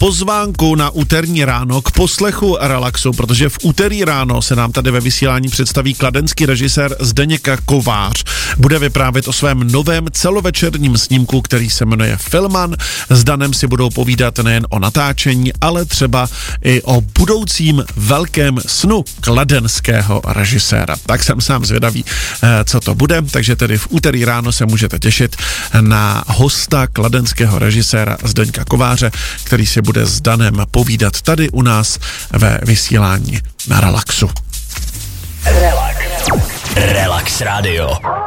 pozvánku na úterní ráno k poslechu Relaxu, protože v úterý ráno se nám tady ve vysílání představí kladenský režisér Zdeněk Kovář. Bude vyprávět o svém novém celovečerním snímku, který se jmenuje Filman. S Danem si budou povídat nejen o natáčení, ale třeba i o budoucím velkém snu kladenského režiséra. Tak jsem sám zvědavý, co to bude, takže tedy v úterý ráno se můžete těšit na hosta kladenského režiséra Zdeňka Kováře, který si bude s Danem povídat tady u nás ve vysílání na Relaxu. Relax Radio.